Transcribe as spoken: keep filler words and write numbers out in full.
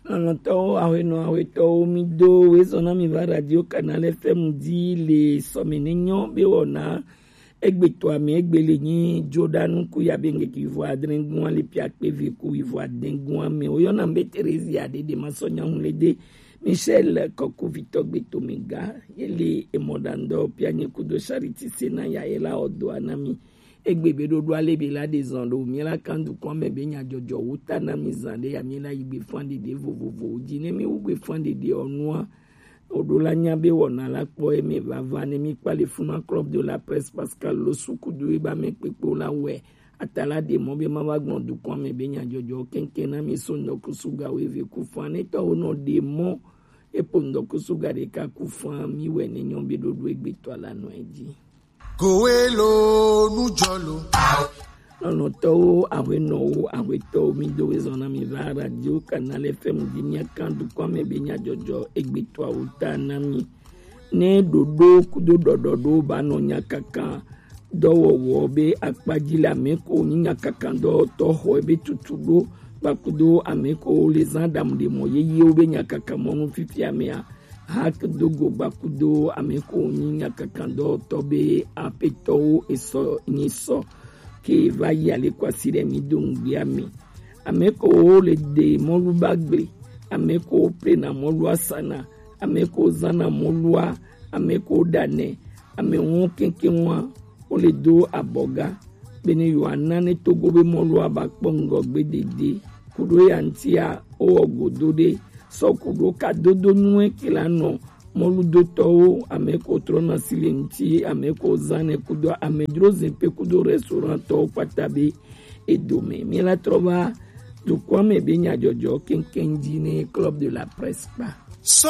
Anoto aweno aweto mido wezona mi va radio Canal F M di le somenenyo be wona egbeto ami egbele ni Jordan ku ya benge ki vo adrengun le piakpe vi ku vo adengun mi oyona mbe Teresia de de masonya hunlede Michel Koku Victor Gbeto Mega yele emodando pianye kudo charity sena ya ela odo anami egbebe do do alebe la des ando miela kandu kwa mebe nya jojo uta na mizande ya miela igbe fande de vovovo dine mi ugbe fande de onwa odola nya be wona la po eme vava ne mi pale funa club de la presse Pascal Losuku do iba me pepo la we atala de mo be mama gbon du kwa mebe nya jojo kenken na mi sondo kusuga we ve ku fane to ono de mo e pondo kusuga de ka ku fan mi we ne nyombe do do egbe to ala no eji Goelo nujolo. Nono to awe no awe to mi do wezona mi va radio Canal F M di nya kandu kwa me benya jojo egbitu auta na mi ne dodo kudo dodo ba no nya kaka dowo wo be akpajila me ko nya kaka do to ho be tutudo ba kudo ameko les andam de mo ye ye be nya kaka mo no fifi amea hak dogo bakudo ameko nyinya kakando tobe apeto eso niso ke va y aller kwa sire mi dungiami ameko le de molubagbe ameko plena molwa sana ameko zana molwa ameko dane amewon kenkenwa o le do aboga beni yohana ne togo be molwa bakpongo gbedede kudo yantia o ogodode sokudo kadodo nwe kilano moludo to ameko trona silenti ameko zane kudo amedro zempe kudo restaurant to patabe edome mi la trova du kwame benya jojo kenkenjine club de la presse pa